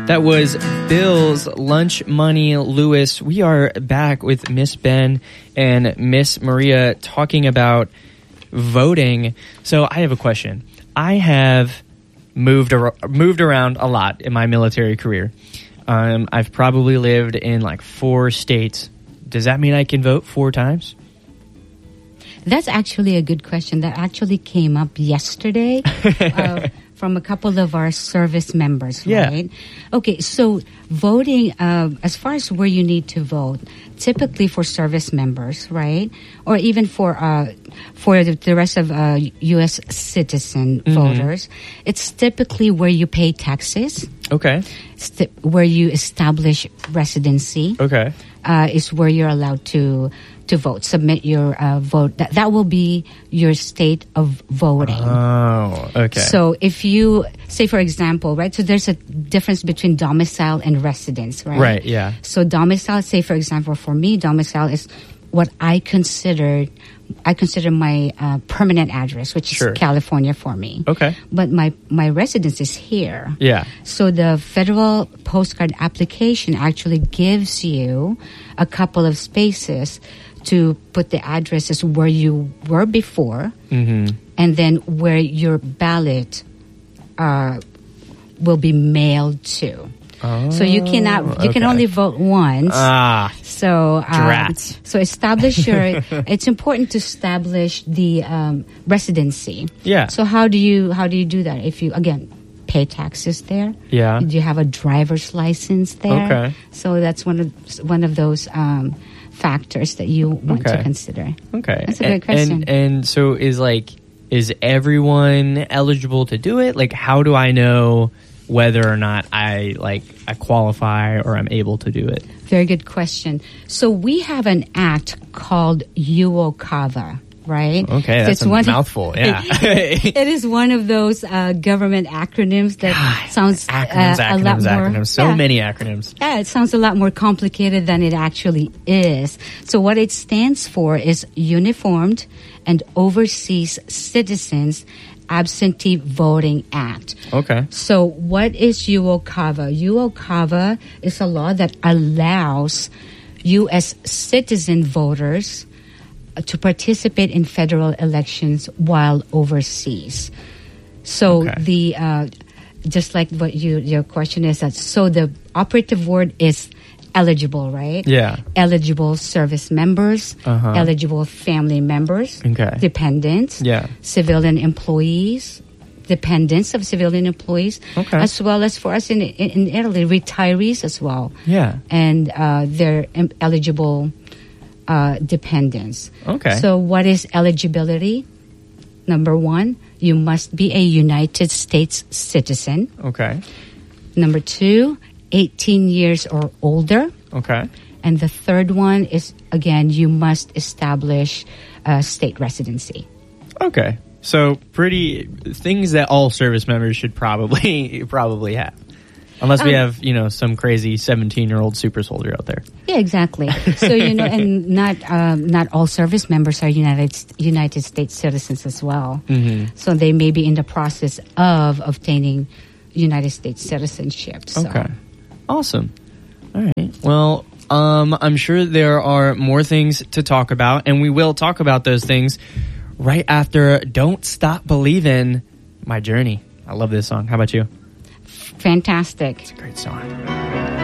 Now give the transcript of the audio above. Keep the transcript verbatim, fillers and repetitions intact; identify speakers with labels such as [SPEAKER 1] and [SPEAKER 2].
[SPEAKER 1] That was Bill's Lunch Money Lewis. We are back with Miss Ben and Miss Maria talking about voting. So I have a question. I have moved ar- moved around a lot in my military career. Um, I've probably lived in like four states. Does that mean I can vote four times?
[SPEAKER 2] That's actually a good question. That actually came up yesterday. uh, from a couple of our service members,
[SPEAKER 1] Yeah.
[SPEAKER 2] right? Okay, so voting, uh, as far as where you need to vote, typically for service members, right? Or even for uh, for the, the rest of uh, U S citizen
[SPEAKER 1] Mm-hmm.
[SPEAKER 2] voters, it's typically where you pay taxes,
[SPEAKER 1] Okay.
[SPEAKER 2] st- where you establish residency,
[SPEAKER 1] Okay.
[SPEAKER 2] uh, is where you're allowed to to vote, submit your uh, vote. That, that will be your state of voting.
[SPEAKER 1] Oh, okay.
[SPEAKER 2] So if you, say for example, right, so there's a difference between domicile and residence, right?
[SPEAKER 1] Right, yeah.
[SPEAKER 2] So domicile, say for example, for me, domicile is what I consider, I consider my uh, permanent address, which
[SPEAKER 1] Sure.
[SPEAKER 2] is California for me.
[SPEAKER 1] Okay.
[SPEAKER 2] But my, my residence is here.
[SPEAKER 1] Yeah.
[SPEAKER 2] So the federal postcard application actually gives you a couple of spaces to put the addresses where you were before,
[SPEAKER 1] Mm-hmm.
[SPEAKER 2] and then where your ballot uh, will be mailed to.
[SPEAKER 1] Oh,
[SPEAKER 2] So you cannot, you can
[SPEAKER 1] okay.
[SPEAKER 2] only vote once.
[SPEAKER 1] Ah,
[SPEAKER 2] So, um,
[SPEAKER 1] Drats.
[SPEAKER 2] so establish your. It's important to establish the um, residency.
[SPEAKER 1] Yeah.
[SPEAKER 2] So how do you how do you do that? If you again pay taxes there.
[SPEAKER 1] Yeah.
[SPEAKER 2] Do you have a driver's license there?
[SPEAKER 1] Okay.
[SPEAKER 2] So that's one of one of those um, factors that you want
[SPEAKER 1] Okay.
[SPEAKER 2] to consider.
[SPEAKER 1] okay.
[SPEAKER 2] That's a great
[SPEAKER 1] And-
[SPEAKER 2] question.
[SPEAKER 1] And, and so is like, is everyone eligible to do it? Like, how do I know whether or not I like I qualify or I'm able to do it?
[SPEAKER 2] Very good question. So we have an act called UOCAVA, right?
[SPEAKER 1] Okay,
[SPEAKER 2] So
[SPEAKER 1] that's a
[SPEAKER 2] one-
[SPEAKER 1] mouthful. Yeah.
[SPEAKER 2] It is one of those uh, government acronyms that sounds
[SPEAKER 1] acronyms,
[SPEAKER 2] uh, a lot
[SPEAKER 1] acronyms,
[SPEAKER 2] more.
[SPEAKER 1] acronyms. So
[SPEAKER 2] Yeah.
[SPEAKER 1] many acronyms.
[SPEAKER 2] Yeah, it sounds a lot more complicated than it actually is. So what it stands for is Uniformed and Overseas Citizens Absentee Voting Act.
[SPEAKER 1] Okay.
[SPEAKER 2] So what is UOCAVA? UOCAVA is a law that allows U S citizen voters uh, to participate in federal elections while overseas. So
[SPEAKER 1] Okay.
[SPEAKER 2] the uh, just like what you your question is, that so the operative word is eligible, right?
[SPEAKER 1] Yeah.
[SPEAKER 2] Eligible service members,
[SPEAKER 1] Uh-huh.
[SPEAKER 2] eligible family members,
[SPEAKER 1] Okay.
[SPEAKER 2] dependents,
[SPEAKER 1] Yeah.
[SPEAKER 2] civilian employees, dependents of civilian employees,
[SPEAKER 1] Okay.
[SPEAKER 2] as well as for us in, in, in Italy, retirees as well.
[SPEAKER 1] Yeah.
[SPEAKER 2] And uh, their em- eligible uh, dependents.
[SPEAKER 1] Okay.
[SPEAKER 2] So what is eligibility? Number one, you must be a United States citizen.
[SPEAKER 1] Okay.
[SPEAKER 2] Number two, eighteen years or older.
[SPEAKER 1] Okay.
[SPEAKER 2] And the third one is, again, you must establish uh, state residency.
[SPEAKER 1] Okay. So pretty things that all service members should probably probably have. Unless we
[SPEAKER 2] Um,
[SPEAKER 1] have, you know, some crazy seventeen-year-old super soldier out there.
[SPEAKER 2] Yeah, exactly. So, you know, and not um, not all service members are United United States citizens as well.
[SPEAKER 1] Mm-hmm.
[SPEAKER 2] So they may be in the process of obtaining United States citizenship. So.
[SPEAKER 1] Okay. Awesome. All right. Well, um, I'm sure there are more things to talk about, and we will talk about those things right after Don't Stop Believin', My Journey. I love this song. How about you?
[SPEAKER 2] Fantastic.
[SPEAKER 1] Great song.